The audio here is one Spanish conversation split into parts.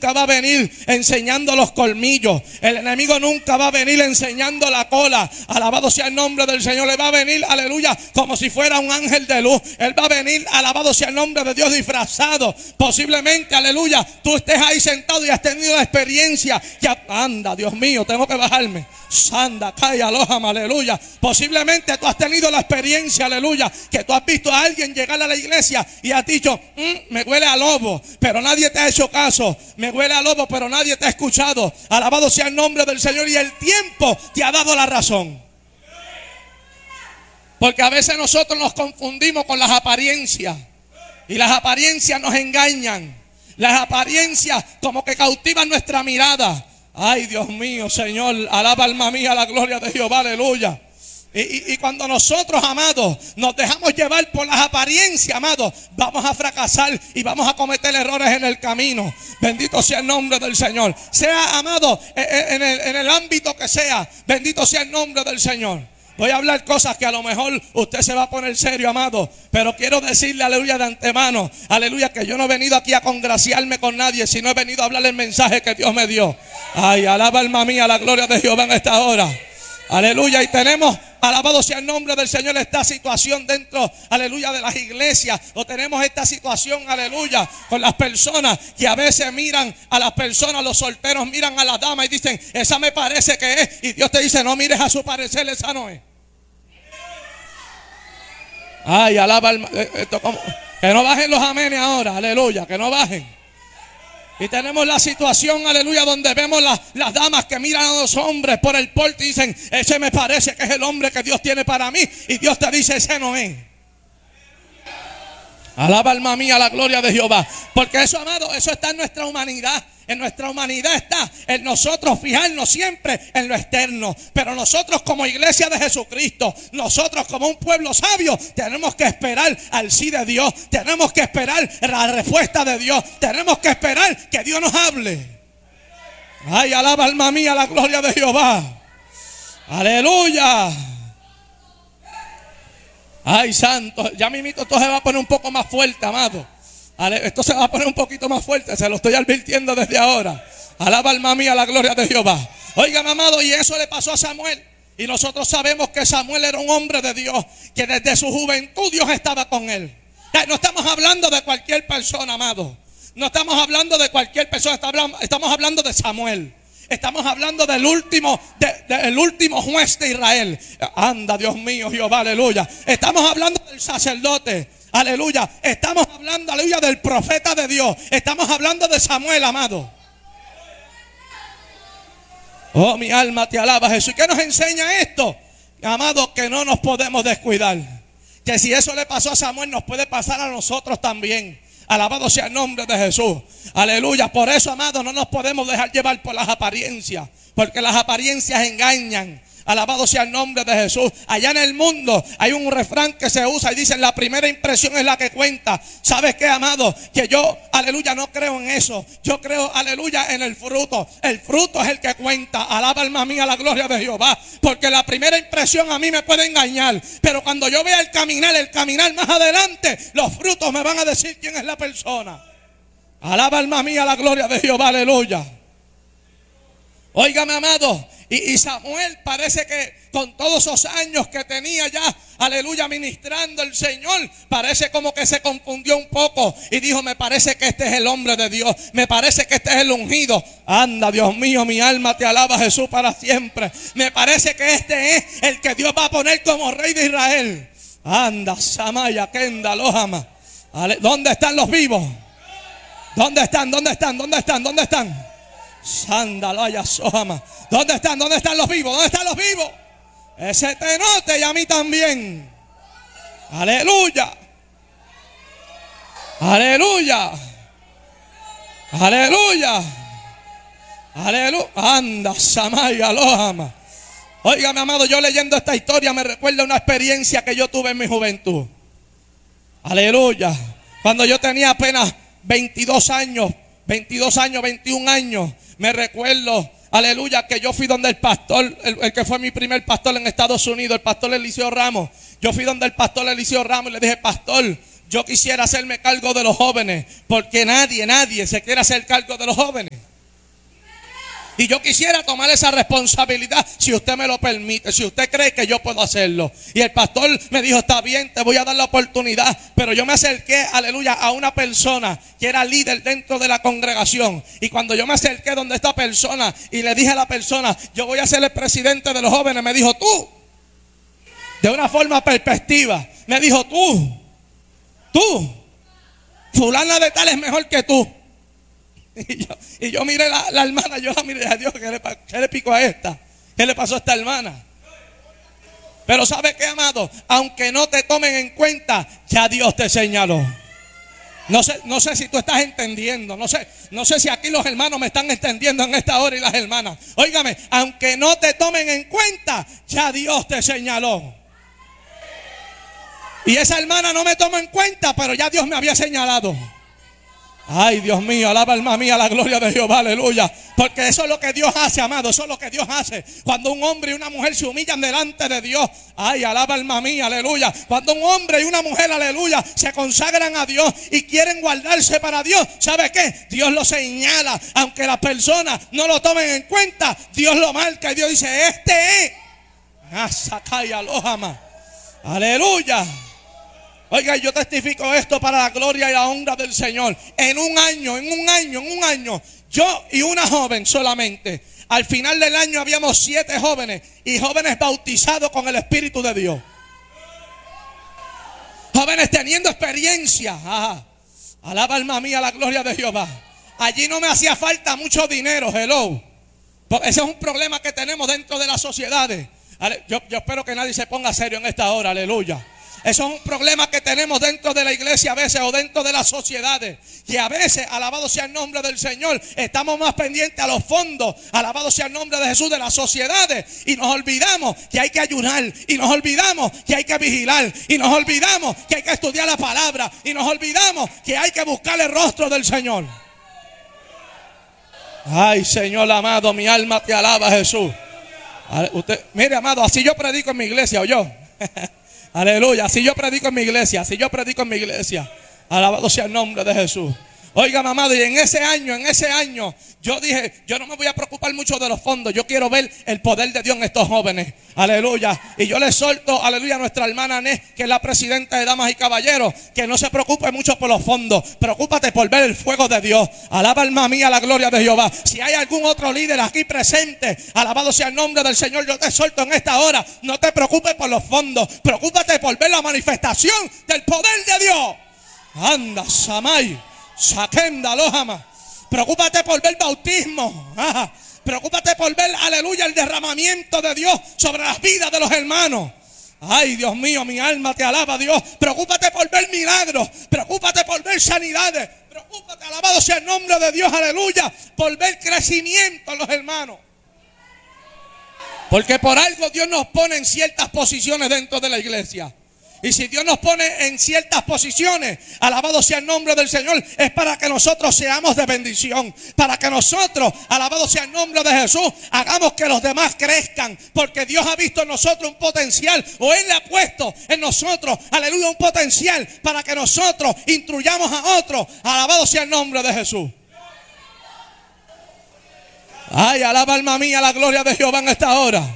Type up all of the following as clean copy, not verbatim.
nunca va a venir enseñando los colmillos. El enemigo nunca va a venir enseñando la cola. Alabado sea el nombre del Señor. Le va a venir, aleluya, como si fuera un ángel de luz. Él va a venir, alabado sea el nombre de Dios, disfrazado. Posiblemente, aleluya, tú estés ahí sentado y has tenido la experiencia. Ya, anda, Dios mío, tengo que bajarme. Sanda, calla, alójame, aleluya. Posiblemente tú has tenido la experiencia, aleluya, que tú has visto a alguien llegar a la iglesia y has dicho, me huele a lobo, pero nadie te ha hecho caso. Me huele a lobo, pero nadie te ha escuchado. Alabado sea el nombre del Señor, y el tiempo te ha dado la razón. Porque a veces nosotros nos confundimos con las apariencias, y las apariencias nos engañan. Las apariencias como que cautivan nuestra mirada. Ay, Dios mío, Señor, alaba alma mía la gloria de Jehová, aleluya. Y cuando nosotros, amados, nos dejamos llevar por las apariencias, amados, vamos a fracasar y vamos a cometer errores en el camino. Bendito sea el nombre del Señor. Sea, amado, en el ámbito que sea, bendito sea el nombre del Señor. Voy a hablar cosas que a lo mejor usted se va a poner serio, amado, pero quiero decirle, aleluya, de antemano, aleluya, que yo no he venido aquí a congraciarme con nadie, sino he venido a hablar el mensaje que Dios me dio. Ay, alaba alma mía la gloria de Jehová en esta hora. Aleluya, y tenemos, alabado sea el nombre del Señor, esta situación dentro, aleluya, de las iglesias. O tenemos esta situación, aleluya, con las personas que a veces miran a las personas, los solteros miran a la dama y dicen, esa me parece que es. Y Dios te dice, no mires a su parecer, esa no es. Ay, alaba, que no bajen los amenes ahora, aleluya, que no bajen. Y tenemos la situación, aleluya, donde vemos las damas que miran a los hombres por el porte y dicen, ese me parece que es el hombre que Dios tiene para mí. Y Dios te dice, ese no es. Alaba alma mía la gloria de Jehová. Porque eso, amado, eso está en nuestra humanidad. En nuestra humanidad está en nosotros fijarnos siempre en lo externo. Pero nosotros como iglesia de Jesucristo, nosotros como un pueblo sabio, tenemos que esperar al sí de Dios. Tenemos que esperar la respuesta de Dios. Tenemos que esperar que Dios nos hable. Ay, alaba alma mía la gloria de Jehová. Aleluya. Ay, santo, ya mismito esto se va a poner un poco más fuerte, amado. Esto se va a poner un poquito más fuerte, se lo estoy advirtiendo desde ahora. Alaba alma mía la gloria de Jehová. Oigan, amado, y eso le pasó a Samuel. Y nosotros sabemos que Samuel era un hombre de Dios, que desde su juventud Dios estaba con él. No estamos hablando de cualquier persona, amado. No estamos hablando de cualquier persona, estamos hablando de Samuel. Estamos hablando del último juez de Israel. Anda, Dios mío, Jehová, aleluya. Estamos hablando del sacerdote. Aleluya, estamos hablando, aleluya, del profeta de Dios. Estamos hablando de Samuel, amado. Oh, mi alma te alaba, Jesús. ¿Y qué nos enseña esto? Amado, que no nos podemos descuidar. Que si eso le pasó a Samuel, nos puede pasar a nosotros también. Alabado sea el nombre de Jesús. Aleluya. Por eso, amado, no nos podemos dejar llevar por las apariencias. Porque las apariencias engañan. Alabado sea el nombre de Jesús. Allá en el mundo hay un refrán que se usa y dice, la primera impresión es la que cuenta. ¿Sabes qué, amado? Que yo, aleluya, no creo en eso. Yo creo, aleluya, en el fruto. El fruto es el que cuenta. Alaba alma mía la gloria de Jehová. Porque la primera impresión a mí me puede engañar. Pero cuando yo vea el caminar más adelante, los frutos me van a decir quién es la persona. Alaba alma mía la gloria de Jehová, aleluya. Óigame, amado. Y Samuel parece que con todos esos años que tenía ya, aleluya, ministrando el Señor, parece como que se confundió un poco y dijo, me parece que este es el hombre de Dios, me parece que este es el ungido. Anda, Dios mío, mi alma te alaba, Jesús, para siempre. Me parece que este es el que Dios va a poner como rey de Israel. Anda, Samaya, Kenda, Lohama. ¿Dónde están los vivos? ¿Dónde están? ¿Dónde están? ¿Dónde están? ¿Dónde están? Sandalaya Sohama. ¿Dónde están? ¿Dónde están los vivos? ¿Dónde están los vivos? Ese te note y a mí también. Aleluya. Aleluya. Aleluya. Aleluya. Anda, Samaya Lohama. Óigame, amado, yo leyendo esta historia me recuerda una experiencia que yo tuve en mi juventud. Aleluya. Cuando yo tenía apenas 22 años, 21 años, me recuerdo, aleluya, que yo fui donde el pastor, el que fue mi primer pastor en Estados Unidos, el pastor Eliseo Ramos. Yo fui donde el pastor Eliseo Ramos y le dije, pastor, yo quisiera hacerme cargo de los jóvenes, porque nadie se quiere hacer cargo de los jóvenes. Y yo quisiera tomar esa responsabilidad, si usted me lo permite, si usted cree que yo puedo hacerlo. Y el pastor me dijo, está bien, te voy a dar la oportunidad. Pero yo me acerqué, aleluya, a una persona que era líder dentro de la congregación. Y cuando yo me acerqué donde esta persona y le dije a la persona, yo voy a ser el presidente de los jóvenes, me dijo, tú, de una forma perspectiva, me dijo, tú, fulana de tal es mejor que tú. Y yo miré la hermana, yo la miré, a Dios, ¿qué le picó a esta? ¿Qué le pasó a esta hermana? Pero ¿sabe qué, amado? Aunque no te tomen en cuenta, ya Dios te señaló. No sé si tú estás entendiendo, no sé si aquí los hermanos me están entendiendo en esta hora y las hermanas. Óigame, aunque no te tomen en cuenta, ya Dios te señaló. Y esa hermana no me tomó en cuenta, pero ya Dios me había señalado. Ay, Dios mío, alaba alma mía la gloria de Jehová, aleluya. Porque eso es lo que Dios hace, amado, eso es lo que Dios hace. Cuando un hombre y una mujer se humillan delante de Dios. Ay, alaba alma mía, aleluya. Cuando un hombre y una mujer, aleluya, se consagran a Dios y quieren guardarse para Dios, ¿sabe qué? Dios lo señala. Aunque las personas no lo tomen en cuenta, Dios lo marca y Dios dice, este es. Asakaya Lohama. Aleluya. Oiga, yo testifico esto para la gloria y la honra del Señor. En un año, yo y una joven solamente. Al final del año habíamos 7 jóvenes y jóvenes bautizados con el Espíritu de Dios. Jóvenes teniendo experiencia. Ajá. Alaba alma mía la gloria de Jehová. Allí no me hacía falta mucho dinero, hello. Porque ese es un problema que tenemos dentro de las sociedades. Yo espero que nadie se ponga serio en esta hora, aleluya. Eso es un problema que tenemos dentro de la iglesia a veces o dentro de las sociedades. Que a veces, alabado sea el nombre del Señor, estamos más pendientes a los fondos, alabado sea el nombre de Jesús, de las sociedades. Y nos olvidamos que hay que ayunar. Y nos olvidamos que hay que vigilar. Y nos olvidamos que hay que estudiar la palabra. Y nos olvidamos que hay que buscar el rostro del Señor. Ay, Señor amado, mi alma te alaba, Jesús. Usted, mire, amado, así yo predico en mi iglesia, ¿oyó? Aleluya, así yo predico en mi iglesia, alabado sea el nombre de Jesús. Oiga, amado, y en ese año, yo dije, yo no me voy a preocupar mucho de los fondos. Yo quiero ver el poder de Dios en estos jóvenes. Aleluya. Y yo le solto, aleluya, a nuestra hermana Nes, que es la presidenta de Damas y Caballeros, que no se preocupe mucho por los fondos. Preocúpate por ver el fuego de Dios. Alaba alma mía la gloria de Jehová. Si hay algún otro líder aquí presente, alabado sea el nombre del Señor, yo te solto en esta hora. No te preocupes por los fondos. Preocúpate por ver la manifestación del poder de Dios. Anda, Samay. Saquenda Lohama. Preocúpate por ver bautismo. Preocúpate por ver, aleluya, el derramamiento de Dios sobre las vidas de los hermanos. Ay, Dios mío, mi alma te alaba, Dios. Preocúpate por ver milagros. Preocúpate por ver sanidades. Preocúpate, alabado sea el nombre de Dios, aleluya, por ver crecimiento en los hermanos. Porque por algo Dios nos pone en ciertas posiciones dentro de la iglesia. Y si Dios nos pone en ciertas posiciones, alabado sea el nombre del Señor, es para que nosotros seamos de bendición. Para que nosotros, alabado sea el nombre de Jesús, hagamos que los demás crezcan. Porque Dios ha visto en nosotros un potencial, o Él le ha puesto en nosotros, aleluya, un potencial para que nosotros instruyamos a otros. Alabado sea el nombre de Jesús. Ay, alaba alma mía la gloria de Jehová en esta hora.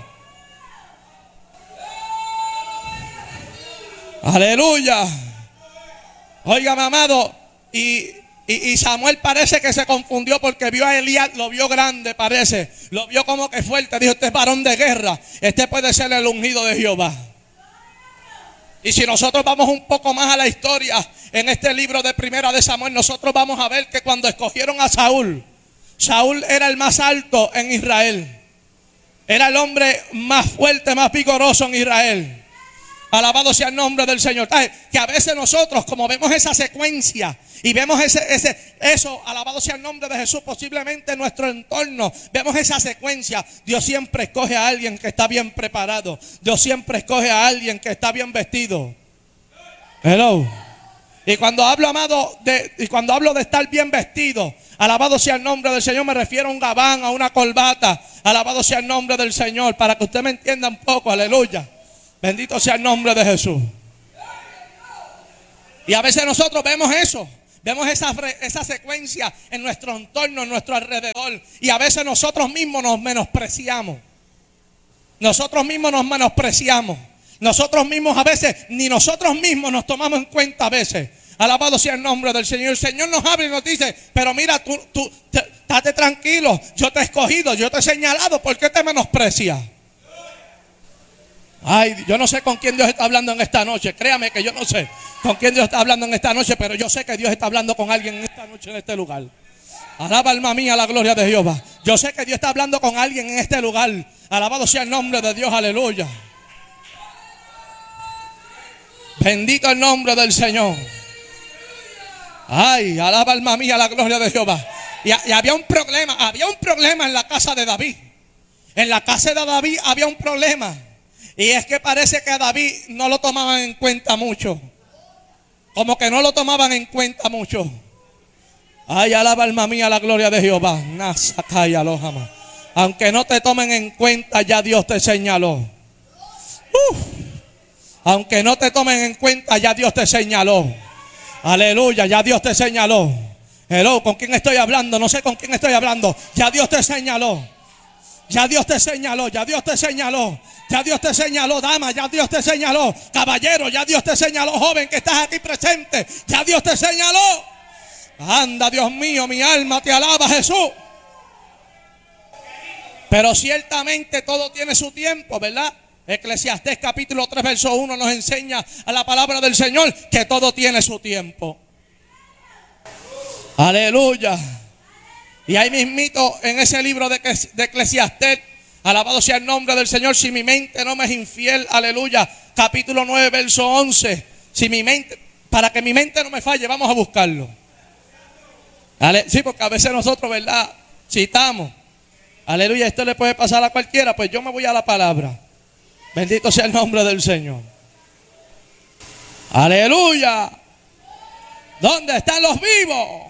Aleluya. Óigame, amado, y Samuel parece que se confundió porque vio a Elías, lo vio grande, parece. Lo vio como que fuerte. Dijo, este es varón de guerra. Este puede ser el ungido de Jehová. Y si nosotros vamos un poco más a la historia, en este libro de Primera de Samuel, nosotros vamos a ver que cuando escogieron a Saúl, Saúl era el más alto en Israel. Era el hombre más fuerte, más vigoroso en Israel. Alabado sea el nombre del Señor. Que a veces nosotros, como vemos esa secuencia y vemos eso, alabado sea el nombre de Jesús, posiblemente en nuestro entorno, vemos esa secuencia. Dios siempre escoge a alguien que está bien preparado. Dios siempre escoge a alguien que está bien vestido. Hello. Y cuando hablo, amado, cuando hablo de estar bien vestido, alabado sea el nombre del Señor, me refiero a un gabán, a una corbata. Alabado sea el nombre del Señor, para que usted me entienda un poco, aleluya. Bendito sea el nombre de Jesús. Y a veces nosotros vemos eso. Vemos esa secuencia en nuestro entorno, en nuestro alrededor. Y a veces nosotros mismos nos menospreciamos. Nosotros mismos nos menospreciamos. Nosotros mismos a veces, ni nosotros mismos nos tomamos en cuenta a veces. Alabado sea el nombre del Señor. El Señor nos habla y nos dice, pero mira, estate tranquilo. Yo te he escogido, yo te he señalado. ¿Por qué te menosprecias? Ay, yo no sé con quién Dios está hablando en esta noche. Créame que yo no sé con quién Dios está hablando en esta noche, pero yo sé que Dios está hablando con alguien en esta noche, en este lugar. Alaba, alma mía, la gloria de Jehová. Yo sé que Dios está hablando con alguien en este lugar. Alabado sea el nombre de Dios, aleluya. Bendito el nombre del Señor. Ay, alaba, alma mía, la gloria de Jehová. Y había un problema en la casa de David. En la casa de David había un problema. Y es que parece que a David no lo tomaban en cuenta mucho. Como que no lo tomaban en cuenta mucho. Ay, alaba, alma mía, la gloria de Jehová. Aunque no te tomen en cuenta, ya Dios te señaló. Aunque no te tomen en cuenta, ya Dios te señaló. Aleluya, ya Dios te señaló. Hello, ¿con quién estoy hablando? No sé con quién estoy hablando. Ya Dios te señaló. Ya Dios te señaló, ya Dios te señaló. Ya Dios te señaló, dama, ya Dios te señaló. Caballero, ya Dios te señaló. Joven que estás aquí presente, ya Dios te señaló. Anda, Dios mío, mi alma te alaba, Jesús. Pero ciertamente todo tiene su tiempo, ¿verdad? Eclesiastés capítulo 3 verso 1 nos enseña a la palabra del Señor que todo tiene su tiempo. Aleluya. Y ahí mismito en ese libro de Eclesiastés, alabado sea el nombre del Señor, si mi mente no me es infiel, aleluya, capítulo 9 verso 11, si mi mente, para que mi mente no me falle, vamos a buscarlo. Sí, porque a veces nosotros, ¿verdad?, citamos, aleluya, esto le puede pasar a cualquiera, pues yo me voy a la palabra. Bendito sea el nombre del Señor. Aleluya. ¿Dónde están los vivos?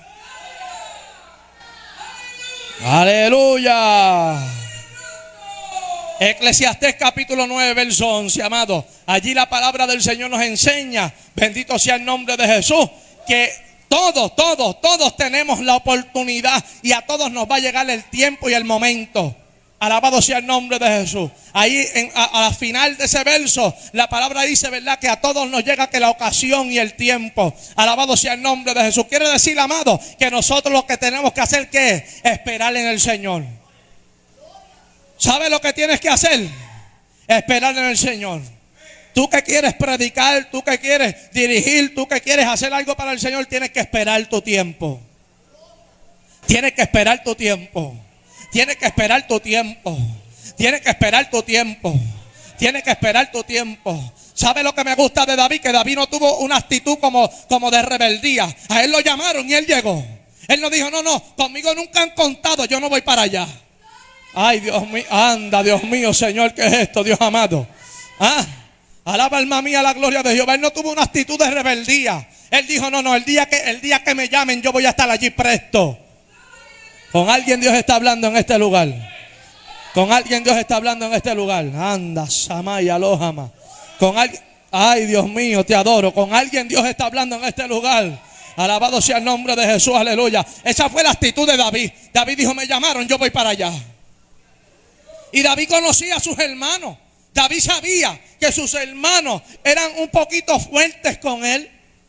Aleluya. Eclesiastés capítulo 9 verso 11, amado. Allí la palabra del Señor nos enseña, bendito sea el nombre de Jesús, que todos tenemos la oportunidad y a todos nos va a llegar el tiempo y el momento. Alabado sea el nombre de Jesús. Ahí a la final de ese verso, la palabra dice, ¿verdad?, que a todos nos llega que la ocasión y el tiempo. Alabado sea el nombre de Jesús. Quiere decir, amado, que nosotros lo que tenemos que hacer, ¿qué es? Esperar en el Señor. ¿Sabes lo que tienes que hacer? Esperar en el Señor. Tú que quieres predicar, tú que quieres dirigir, tú que quieres hacer algo para el Señor, tienes que esperar tu tiempo. Tienes que esperar tu tiempo. Tienes que esperar tu tiempo. Tienes que esperar tu tiempo. Tienes que esperar tu tiempo. ¿Sabe lo que me gusta de David? Que David no tuvo una actitud como de rebeldía. A él lo llamaron y él llegó. Él no dijo, no, conmigo nunca han contado, yo no voy para allá. Ay, Dios mío, anda, Dios mío, Señor, ¿qué es esto, Dios amado? Alaba, alma mía, la gloria de Jehová. Él no tuvo una actitud de rebeldía. Él dijo, no, el día que me llamen, yo voy a estar allí presto. Con alguien Dios está hablando en este lugar. Con alguien Dios está hablando en este lugar. Anda, Samaya, Lojama. Con alguien, ay, Dios mío, te adoro. Con alguien Dios está hablando en este lugar. Alabado sea el nombre de Jesús, aleluya. Esa fue la actitud de David. David dijo, me llamaron, yo voy para allá. Y David conocía a sus hermanos. David sabía que sus hermanos eran un poquito fuertes con él.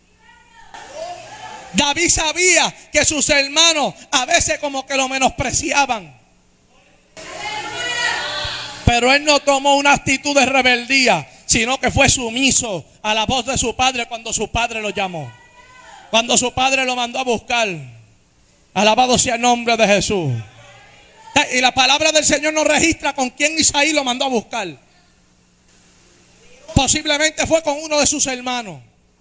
David sabía que sus hermanos a veces como que lo menospreciaban. Pero él no tomó una actitud de rebeldía, sino que fue sumiso a la voz de su padre cuando su padre lo llamó. Cuando su padre lo mandó a buscar. Alabado sea el nombre de Jesús. Y la palabra del Señor nos registra con quién Isaí lo mandó a buscar. Posiblemente fue con uno de sus hermanos.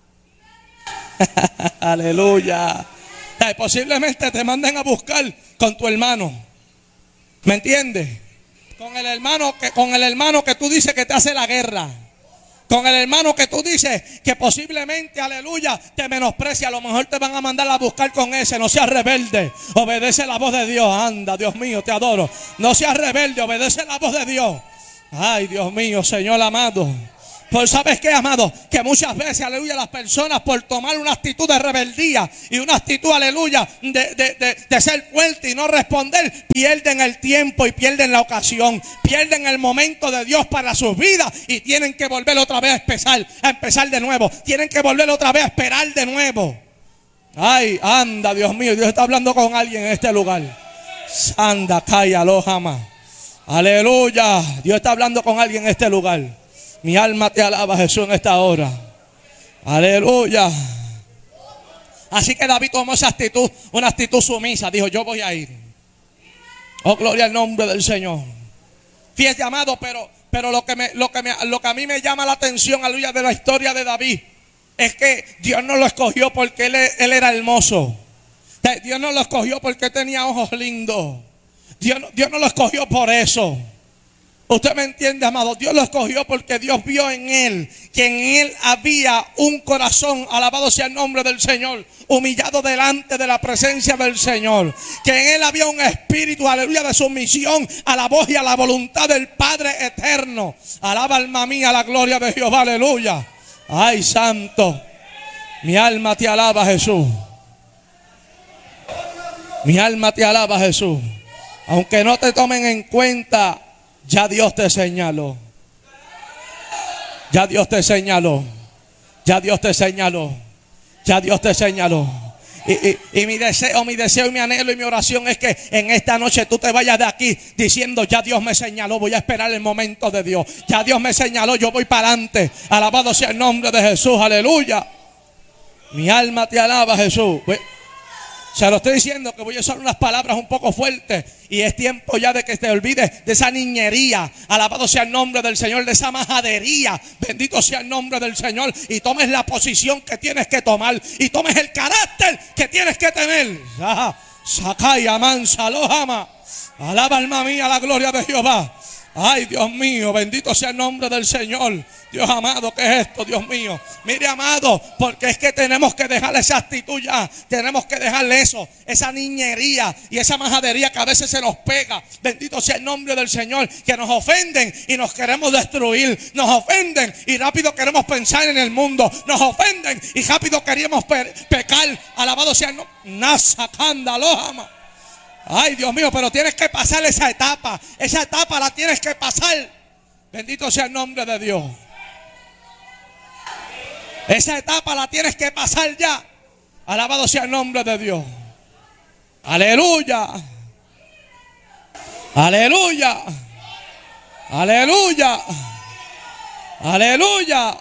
Aleluya. Posiblemente te manden a buscar con tu hermano. ¿Me entiendes? Con el hermano que tú dices que te hace la guerra. Con el hermano que tú dices que posiblemente, aleluya, te menosprecia. A lo mejor te van a mandar a buscar con ese. No seas rebelde, obedece la voz de Dios. Anda, Dios mío, te adoro. No seas rebelde, obedece la voz de Dios. Ay, Dios mío, Señor amado. Pues ¿sabes qué, amado? Que muchas veces, aleluya, las personas por tomar una actitud de rebeldía y una actitud, aleluya, de ser fuerte y no responder, pierden el tiempo y pierden la ocasión, pierden el momento de Dios para sus vidas y tienen que volver otra vez a empezar de nuevo. Tienen que volver otra vez a esperar de nuevo. Ay, anda, Dios mío, Dios está hablando con alguien en este lugar. Sanda, calla, lo jamás. Aleluya, Dios está hablando con alguien en este lugar. Mi alma te alaba, Jesús, en esta hora. Aleluya. Así que David tomó esa actitud, una actitud sumisa. Dijo, yo voy a ir. Oh, gloria al nombre del Señor. Fíjate, amado, pero lo que a mí me llama la atención, aleluya, de la historia de David, es que Dios no lo escogió porque él era hermoso. Dios no lo escogió porque tenía ojos lindos. Dios no lo escogió por eso. Usted me entiende, amado. Dios lo escogió porque Dios vio en él que en él había un corazón, alabado sea el nombre del Señor, humillado delante de la presencia del Señor. Que en él había un espíritu, aleluya, de sumisión a la voz y a la voluntad del Padre eterno. Alaba, alma mía, la gloria de Jehová, aleluya. Ay, santo. Mi alma te alaba, Jesús. Mi alma te alaba, Jesús. Aunque no te tomen en cuenta, ya Dios te señaló. Ya Dios te señaló. Ya Dios te señaló. Ya Dios te señaló. Y mi deseo y mi anhelo y mi oración es que en esta noche tú te vayas de aquí diciendo, ya Dios me señaló, voy a esperar el momento de Dios. Ya Dios me señaló, yo voy para adelante. Alabado sea el nombre de Jesús, aleluya. Mi alma te alaba, Jesús. Se lo estoy diciendo que voy a usar unas palabras un poco fuertes. Y es tiempo ya de que te olvides de esa niñería. Alabado sea el nombre del Señor. De esa majadería. Bendito sea el nombre del Señor. Y tomes la posición que tienes que tomar. Y tomes el carácter que tienes que tener. Sacaya mansa lo ama. Alaba, alma mía, la gloria de Jehová. Ay, Dios mío, bendito sea el nombre del Señor. Dios amado, ¿qué es esto, Dios mío? Mire, amado, porque es que tenemos que dejar esa actitud ya. Tenemos que dejarle eso, esa niñería y esa majadería que a veces se nos pega. Bendito sea el nombre del Señor. Que nos ofenden y nos queremos destruir. Nos ofenden y rápido queremos pensar en el mundo. Nos ofenden y rápido queremos pecar. Alabado sea el nombre. Nasacanda lo ama. Ay, Dios mío, pero tienes que pasar esa etapa. Esa etapa la tienes que pasar. Bendito sea el nombre de Dios. Esa etapa la tienes que pasar ya. Alabado sea el nombre de Dios. Aleluya. Aleluya. Aleluya. Aleluya.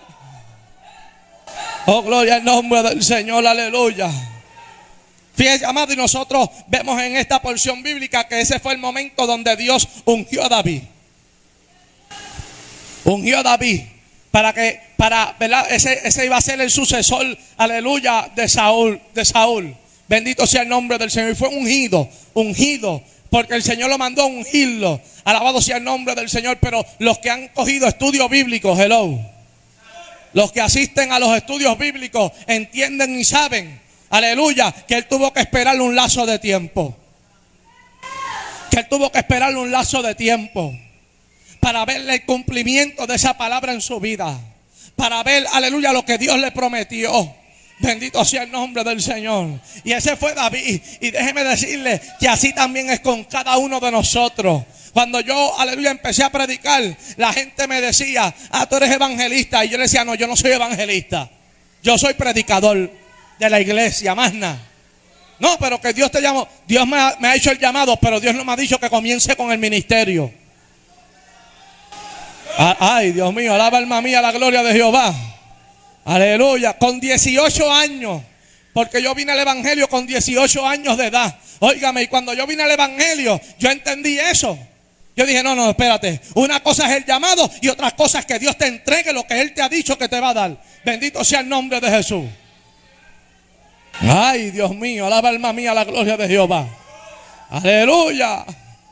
Oh, gloria al nombre del Señor. Aleluya. Fíjese, amado, y nosotros vemos en esta porción bíblica que ese fue el momento donde Dios ungió a David. Ungió a David ¿verdad? Ese iba a ser el sucesor, aleluya, de Saúl. Bendito sea el nombre del Señor. Y fue ungido, porque el Señor lo mandó a ungirlo. Alabado sea el nombre del Señor. Pero los que han cogido estudios bíblicos, los que asisten a los estudios bíblicos, entienden y saben, aleluya, que él tuvo que esperarle un lazo de tiempo. Que él tuvo que esperarle un lazo de tiempo para ver el cumplimiento de esa palabra en su vida. Para ver, aleluya, lo que Dios le prometió. Bendito sea el nombre del Señor. Y ese fue David. Y déjeme decirle que así también es con cada uno de nosotros. Cuando yo, aleluya, empecé a predicar, la gente me decía, tú eres evangelista. Y yo le decía, no, yo no soy evangelista. Yo soy predicador de la iglesia, más nada. No, pero que Dios te llamó. Dios me ha hecho el llamado, pero Dios no me ha dicho que comience con el ministerio. Ay, Dios mío, alaba, alma mía, la gloria de Jehová. Aleluya. Con 18 años, porque yo vine al evangelio con 18 años de edad. Óigame, y cuando yo vine al evangelio, yo entendí eso. Yo dije, no, espérate. Una cosa es el llamado y otra cosa es que Dios te entregue lo que Él te ha dicho que te va a dar. Bendito sea el nombre de Jesús. Ay, Dios mío, alaba, alma mía, la gloria de Jehová. Aleluya.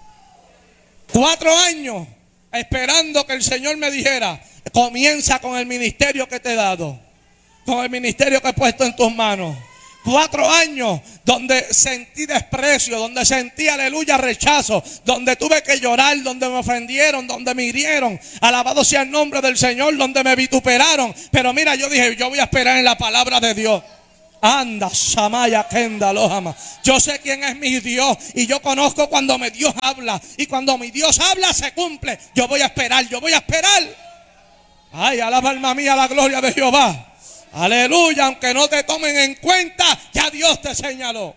4 años esperando que el Señor me dijera, comienza con el ministerio que te he dado, con el ministerio que he puesto en tus manos. 4 años donde sentí desprecio, donde sentí, aleluya, rechazo, donde tuve que llorar, donde me ofendieron, donde me hirieron. Alabado sea el nombre del Señor, donde me vituperaron. Pero mira, yo dije, yo voy a esperar en la palabra de Dios. Anda, Shamaya Kenda Lohama. Yo sé quién es mi Dios y yo conozco cuando mi Dios habla. Y cuando mi Dios habla se cumple. Yo voy a esperar, yo voy a esperar. Ay, alaba alma mía la gloria de Jehová. Aleluya, aunque no te tomen en cuenta, ya Dios te señaló.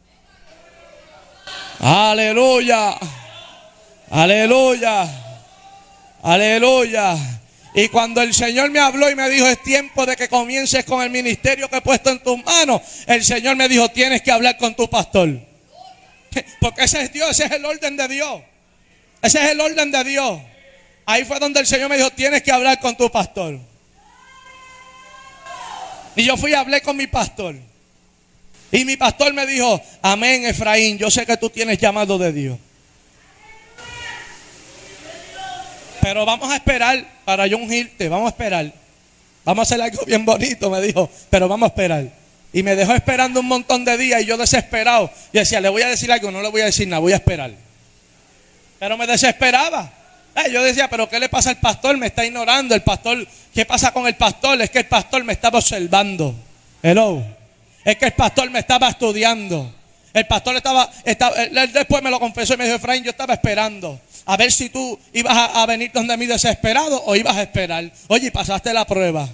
Aleluya, aleluya, aleluya. Y cuando el Señor me habló y me dijo, es tiempo de que comiences con el ministerio que he puesto en tus manos, el Señor me dijo, tienes que hablar con tu pastor. Porque ese es Dios, ese es el orden de Dios. Ese es el orden de Dios. Ahí fue donde el Señor me dijo, tienes que hablar con tu pastor. Y yo fui y hablé con mi pastor. Y mi pastor me dijo, amén, Efraín, yo sé que tú tienes llamado de Dios. Pero vamos a esperar para yo ungirte, vamos a esperar. Vamos a hacer algo bien bonito, me dijo, pero vamos a esperar. Y me dejó esperando un montón de días y yo desesperado. Y decía, le voy a decir algo, no le voy a decir nada, voy a esperar. Pero me desesperaba. Yo decía, pero ¿qué le pasa al pastor? Me está ignorando el pastor. ¿Qué pasa con el pastor? Es que el pastor me estaba observando. Hello. Es que el pastor me estaba estudiando. El pastor él después me lo confesó y me dijo, Efraín, yo estaba esperando a ver si tú ibas a venir donde mí desesperado o ibas a esperar. Oye, pasaste la prueba.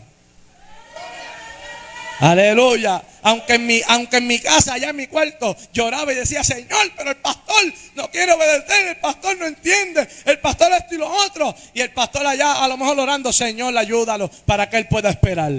Aleluya. Aunque en mi casa, allá en mi cuarto, lloraba y decía, Señor, pero el pastor no quiere obedecer, el pastor no entiende, el pastor esto y lo otro. Y el pastor allá a lo mejor orando, Señor, ayúdalo para que él pueda esperar.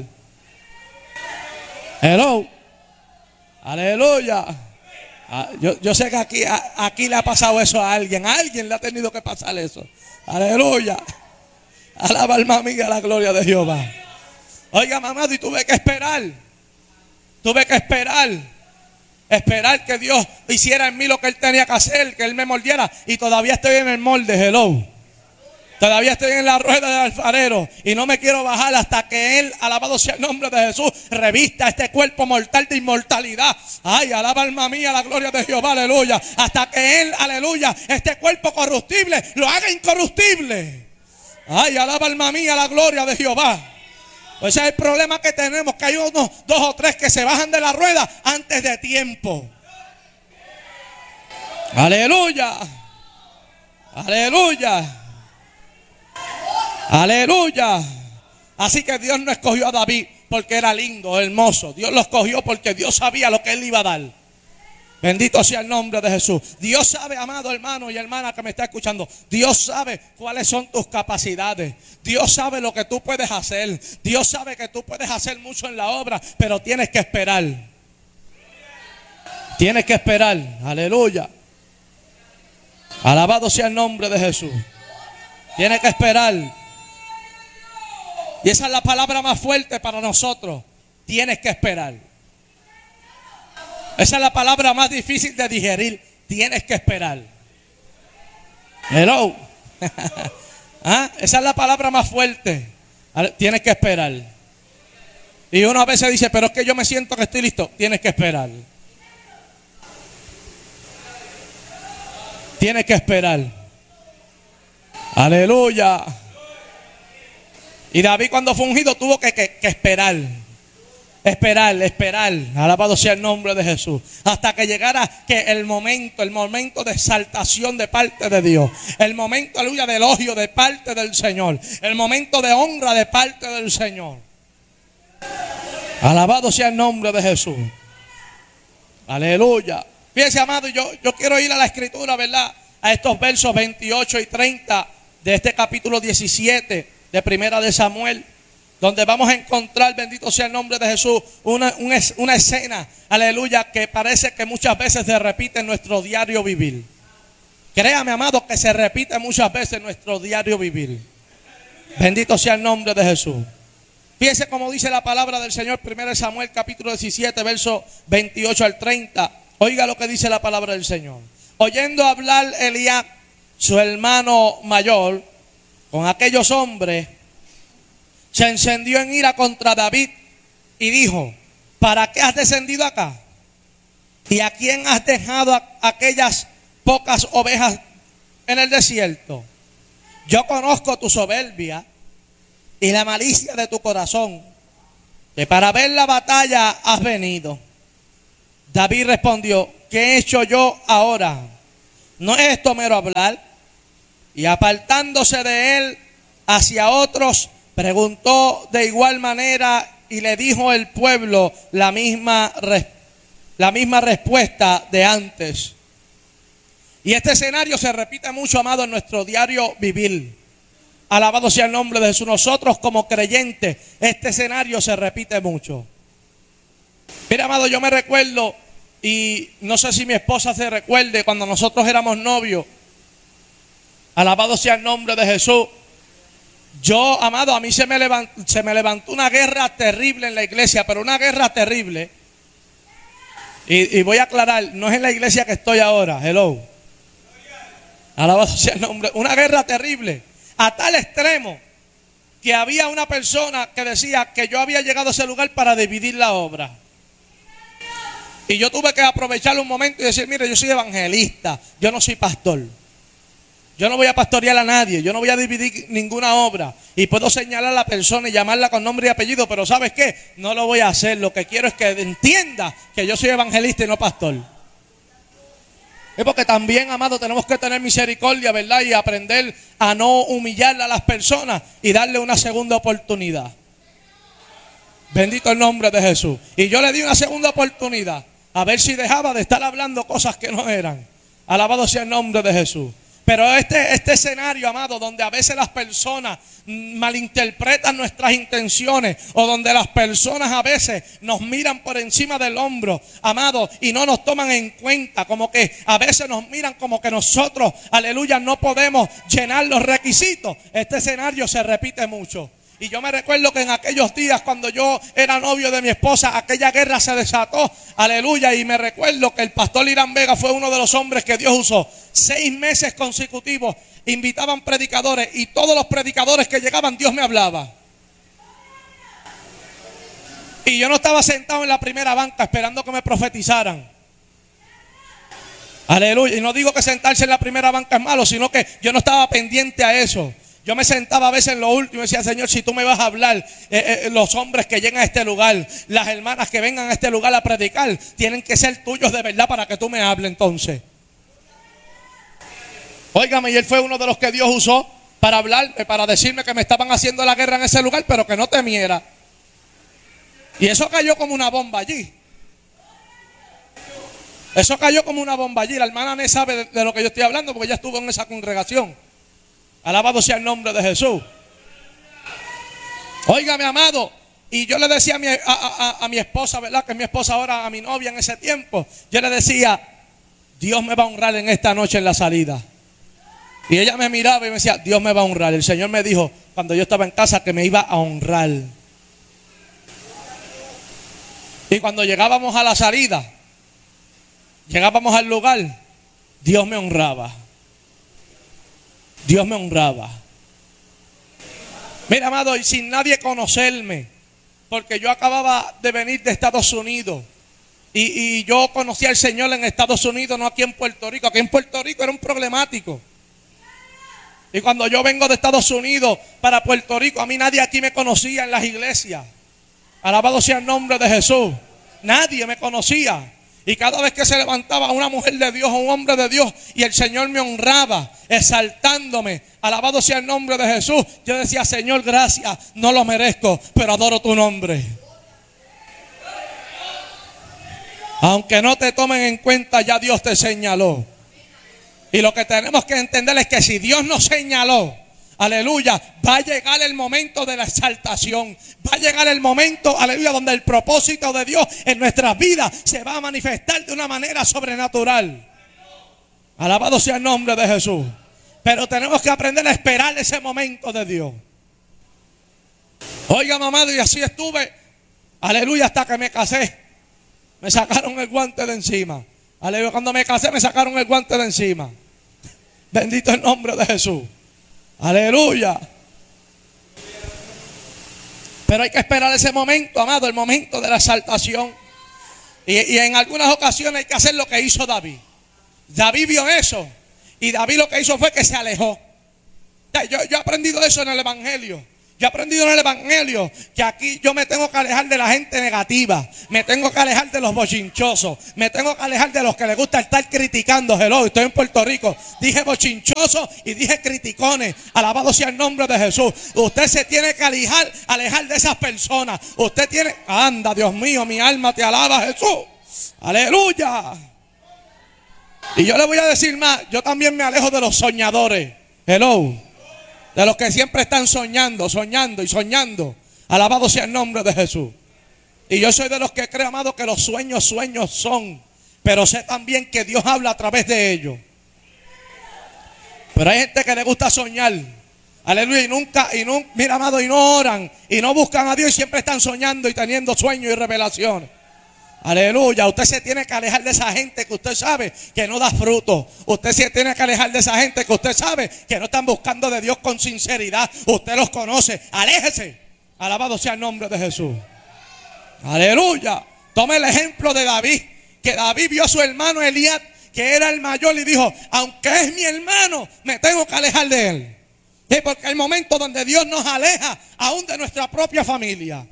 Hello. Aleluya. Yo sé que aquí le ha pasado eso a alguien le ha tenido que pasar eso. Aleluya. Alaba alma mía la gloria de Jehová. Oiga, mamá, y tuve que esperar. Tuve que esperar que Dios hiciera en mí lo que Él tenía que hacer, que Él me moldeara. Y todavía estoy en el molde, hello. Todavía estoy en la rueda del alfarero y no me quiero bajar hasta que Él, alabado sea el nombre de Jesús, revista este cuerpo mortal de inmortalidad. Ay, alaba alma mía la gloria de Jehová, aleluya. Hasta que Él, aleluya, este cuerpo corruptible lo haga incorruptible. Ay, alaba alma mía la gloria de Jehová. Ese es el problema que tenemos, que hay unos 2 o 3 que se bajan de la rueda antes de tiempo. Aleluya. Aleluya. Aleluya. Así que Dios no escogió a David porque era lindo, hermoso. Dios lo escogió porque Dios sabía lo que él iba a dar. Bendito sea el nombre de Jesús. Dios sabe, amado hermano y hermana que me está escuchando, Dios sabe cuáles son tus capacidades. Dios sabe lo que tú puedes hacer. Dios sabe que tú puedes hacer mucho en la obra, pero tienes que esperar. Tienes que esperar. Aleluya. Alabado sea el nombre de Jesús. Tienes que esperar. Y esa es la palabra más fuerte para nosotros. Tienes que esperar. Esa es la palabra más difícil de digerir. Tienes que esperar. Hello. Esa es la palabra más fuerte. Tienes que esperar. Y uno a veces dice, pero es que yo me siento que estoy listo. Tienes que esperar. Tienes que esperar. Aleluya. Y David cuando fue ungido tuvo que esperar. Esperar. Alabado sea el nombre de Jesús. Hasta que llegara el momento de exaltación de parte de Dios. El momento, aleluya, de elogio de parte del Señor. El momento de honra de parte del Señor. Alabado sea el nombre de Jesús. Aleluya. Fíjense, amado, yo quiero ir a la escritura, ¿verdad? A estos versos 28 y 30 de este capítulo 17 de Primera de Samuel, donde vamos a encontrar, bendito sea el nombre de Jesús, una escena, aleluya, que parece que muchas veces se repite en nuestro diario vivir. Créame, amado, que se repite muchas veces en nuestro diario vivir. Bendito sea el nombre de Jesús. Fíjense cómo dice la palabra del Señor, 1 Samuel capítulo 17, verso 28 al 30. Oiga lo que dice la palabra del Señor. Oyendo hablar Eliab, su hermano mayor, con aquellos hombres, se encendió en ira contra David y dijo, ¿para qué has descendido acá? ¿Y a quién has dejado aquellas pocas ovejas en el desierto? Yo conozco tu soberbia y la malicia de tu corazón, que para ver la batalla has venido. David respondió: ¿qué he hecho yo ahora? ¿No es esto mero hablar? Y apartándose de él hacia otros, preguntó de igual manera, y le dijo el pueblo la misma respuesta de antes. Y este escenario se repite mucho, amado, en nuestro diario vivir. Alabado sea el nombre de Jesús. Nosotros como creyentes, este escenario se repite mucho. Mira, amado, yo me recuerdo, y no sé si mi esposa se recuerde, cuando nosotros éramos novios. Alabado sea el nombre de Jesús. Yo, amado, a mí se me levantó una guerra terrible en la iglesia, pero una guerra terrible. Y voy a aclarar, no es en la iglesia que estoy ahora. Hello. Alabado sea el nombre. Una guerra terrible, a tal extremo que había una persona que decía que yo había llegado a ese lugar para dividir la obra. Y yo tuve que aprovechar un momento y decir: mire, yo soy evangelista, yo no soy pastor. Yo no voy a pastorear a nadie, yo no voy a dividir ninguna obra. Y puedo señalar a la persona y llamarla con nombre y apellido, pero ¿sabes qué? No lo voy a hacer. Lo que quiero es que entienda que yo soy evangelista y no pastor. Es porque también, amado, tenemos que tener misericordia, ¿verdad? Y aprender a no humillar a las personas y darle una segunda oportunidad. Bendito el nombre de Jesús. Y yo le di una segunda oportunidad, a ver si dejaba de estar hablando cosas que no eran. Alabado sea el nombre de Jesús. Pero este escenario, amado, donde a veces las personas malinterpretan nuestras intenciones, o donde las personas a veces nos miran por encima del hombro, amado, y no nos toman en cuenta, como que a veces nos miran como que nosotros, aleluya, no podemos llenar los requisitos. Este escenario se repite mucho. Y yo me recuerdo que en aquellos días, cuando yo era novio de mi esposa, aquella guerra se desató, aleluya. Y me recuerdo que el pastor Irán Vega fue uno de los hombres que Dios usó. 6 meses consecutivos invitaban predicadores, y todos los predicadores que llegaban, Dios me hablaba. Y yo no estaba sentado en la primera banca esperando que me profetizaran. Aleluya. Y no digo que sentarse en la primera banca es malo, sino que yo no estaba pendiente a eso. Yo me sentaba a veces en lo último y decía: Señor, si tú me vas a hablar, los hombres que lleguen a este lugar, las hermanas que vengan a este lugar a predicar, tienen que ser tuyos de verdad para que tú me hables entonces. Óigame, y él fue uno de los que Dios usó para hablarme, para decirme que me estaban haciendo la guerra en ese lugar, pero que no temiera. Y eso cayó como una bomba allí. Eso cayó como una bomba allí. La hermana Né sabe de lo que yo estoy hablando, porque ella estuvo en esa congregación. Alabado sea el nombre de Jesús. Óigame, amado. Y yo le decía a mi esposa, ¿verdad? Que mi esposa ahora, a mi novia en ese tiempo, yo le decía: Dios me va a honrar en esta noche en la salida. Y ella me miraba y me decía: Dios me va a honrar. El Señor me dijo cuando yo estaba en casa que me iba a honrar. Y cuando llegábamos a la salida, llegábamos al lugar, Dios me honraba. Dios me honraba. Mira, amado, y sin nadie conocerme, porque yo acababa de venir de Estados Unidos, y yo conocí al Señor en Estados Unidos, no aquí en Puerto Rico. Aquí en Puerto Rico era un problemático. Y cuando yo vengo de Estados Unidos para Puerto Rico, a mí nadie aquí me conocía en las iglesias. Alabado sea el nombre de Jesús. Nadie me conocía. Y cada vez que se levantaba una mujer de Dios o un hombre de Dios y el Señor me honraba, exaltándome, alabado sea el nombre de Jesús, yo decía: Señor, gracias, no lo merezco, pero adoro tu nombre. Aunque no te tomen en cuenta, ya Dios te señaló. Y lo que tenemos que entender es que si Dios nos señaló, aleluya, va a llegar el momento de la exaltación. Va a llegar el momento, aleluya, donde el propósito de Dios en nuestras vidas se va a manifestar de una manera sobrenatural. Alabado sea el nombre de Jesús. Pero tenemos que aprender a esperar ese momento de Dios. Oiga, mamá, y así estuve, aleluya, hasta que me casé. Me sacaron el guante de encima. Aleluya, cuando me casé me sacaron el guante de encima. Bendito el nombre de Jesús. Aleluya. Pero hay que esperar ese momento, amado, el momento de la exaltación. Y en algunas ocasiones hay que hacer lo que hizo David. David vio eso. Y David lo que hizo fue que se alejó. Yo he aprendido eso en el Evangelio. Yo he aprendido en el Evangelio que aquí yo me tengo que alejar de la gente negativa. Me tengo que alejar de los bochinchosos. Me tengo que alejar de los que les gusta estar criticando. Hello, estoy en Puerto Rico. Dije bochinchosos y dije criticones. Alabado sea el nombre de Jesús. Usted se tiene que alejar de esas personas. Usted tiene... Anda, Dios mío, mi alma te alaba, Jesús. Aleluya. Y yo le voy a decir más. Yo también me alejo de los soñadores. Hello. De los que siempre están soñando, soñando y soñando. Alabado sea el nombre de Jesús. Y yo soy de los que creo, amado, que los sueños, sueños son. Pero sé también que Dios habla a través de ellos. Pero hay gente que le gusta soñar. Aleluya. Mira, amado, y no oran. Y no buscan a Dios y siempre están soñando y teniendo sueños y revelaciones. Aleluya, usted se tiene que alejar de esa gente que usted sabe que no da fruto. Usted se tiene que alejar de esa gente que usted sabe que no están buscando de Dios con sinceridad. Usted los conoce, aléjese. Alabado sea el nombre de Jesús. Aleluya. Tome el ejemplo de David, que David vio a su hermano Eliab, que era el mayor, y dijo: aunque es mi hermano, me tengo que alejar de él. Sí, porque hay momentos donde Dios nos aleja aún de nuestra propia familia.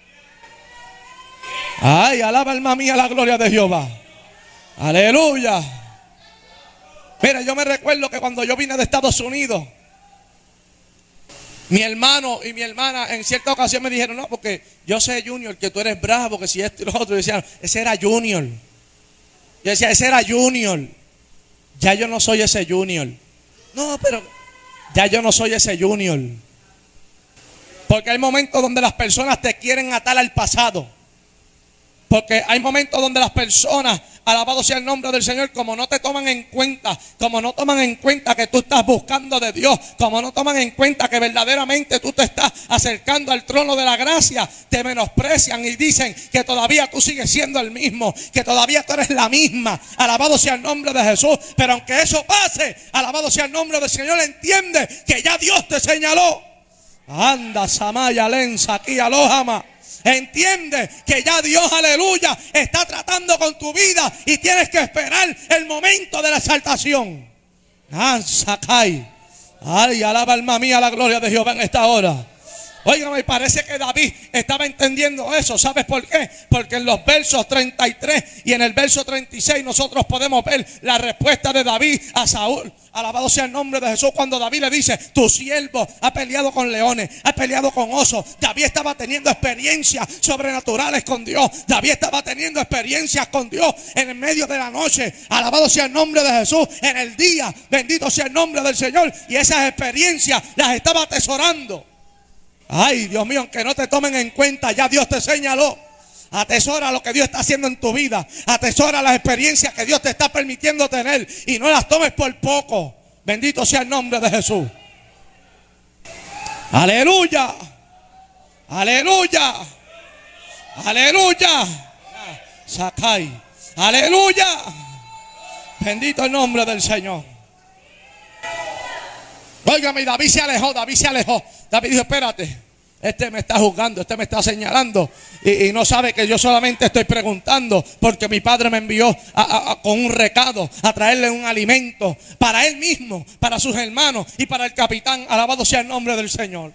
Ay, alaba alma mía la gloria de Jehová. Aleluya. Mira, yo me recuerdo que cuando yo vine de Estados Unidos, mi hermano y mi hermana en cierta ocasión me dijeron: no, porque yo sé, Junior, que tú eres bravo, que si esto y lo otro. Y decían: ese era Junior. Yo decía: ese era Junior. Ya yo no soy ese Junior. No, pero ya yo no soy ese Junior. Porque hay momentos donde las personas te quieren atar al pasado. Porque hay momentos donde las personas, alabado sea el nombre del Señor, como no te toman en cuenta, como no toman en cuenta que tú estás buscando de Dios, como no toman en cuenta que verdaderamente tú te estás acercando al trono de la gracia, te menosprecian y dicen que todavía tú sigues siendo el mismo, que todavía tú eres la misma. Alabado sea el nombre de Jesús. Pero aunque eso pase, alabado sea el nombre del Señor, entiende que ya Dios te señaló. Anda, Samaya, Lenza, aquí, Alojama. Entiende que ya Dios, aleluya, está tratando con tu vida y tienes que esperar el momento de la exaltación. Sakai. Ay, alaba alma mía la gloria de Jehová en esta hora. Oiga, me parece que David estaba entendiendo eso. ¿Sabes por qué? Porque en los versos 33 y en el verso 36 nosotros podemos ver la respuesta de David a Saúl. Alabado sea el nombre de Jesús. Cuando David le dice: tu siervo ha peleado con leones, ha peleado con osos. David estaba teniendo experiencias sobrenaturales con Dios. David estaba teniendo experiencias con Dios en el medio de la noche. Alabado sea el nombre de Jesús. En el día, bendito sea el nombre del Señor. Y esas experiencias las estaba atesorando. Ay, Dios mío, aunque no te tomen en cuenta, ya Dios te señaló. Atesora lo que Dios está haciendo en tu vida. Atesora las experiencias que Dios te está permitiendo tener. Y no las tomes por poco. Bendito sea el nombre de Jesús. Aleluya. Aleluya. Aleluya. Sakai. Aleluya. Bendito el nombre del Señor. Óigame, David se alejó, David se alejó. David dijo: espérate, este me está juzgando, este me está señalando y no sabe que yo solamente estoy preguntando porque mi padre me envió con un recado a traerle un alimento para él mismo, para sus hermanos y para el capitán. Alabado sea el nombre del Señor.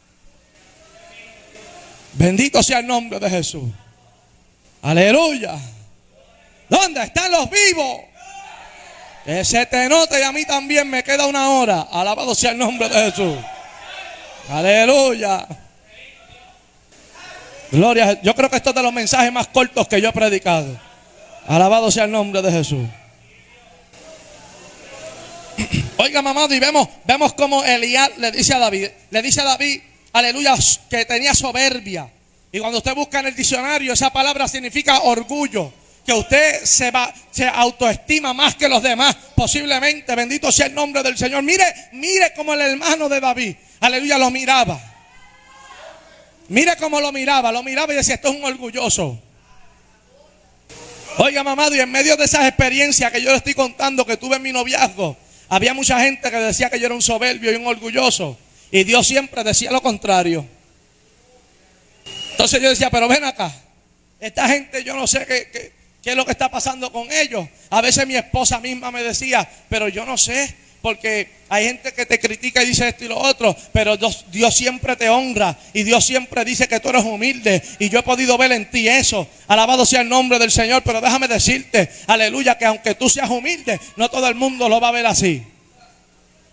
Bendito sea el nombre de Jesús. Aleluya. ¿Dónde están los vivos? Que se te note, y a mí también me queda una hora. Alabado sea el nombre de Jesús. Aleluya. Gloria. Yo creo que esto es de los mensajes más cortos que yo he predicado. Alabado sea el nombre de Jesús. Oiga, mamá, y vemos como Eliab le dice a David, aleluya, que tenía soberbia. Y cuando usted busca en el diccionario, esa palabra significa orgullo. Que usted se autoestima más que los demás, posiblemente. Bendito sea el nombre del Señor. Mire como el hermano de David, aleluya, lo miraba. Mire cómo lo miraba y decía: esto es un orgulloso. Oiga, mamá, y en medio de esas experiencias que yo le estoy contando que tuve en mi noviazgo, había mucha gente que decía que yo era un soberbio y un orgulloso. Y Dios siempre decía lo contrario. Entonces yo decía: pero ven acá, esta gente yo no sé ¿Qué es lo que está pasando con ellos? A veces mi esposa misma me decía, pero yo no sé, porque hay gente que te critica y dice esto y lo otro, pero Dios siempre te honra y Dios siempre dice que tú eres humilde, y yo he podido ver en ti eso. Alabado sea el nombre del Señor. Pero déjame decirte, aleluya, que aunque tú seas humilde, no todo el mundo lo va a ver así.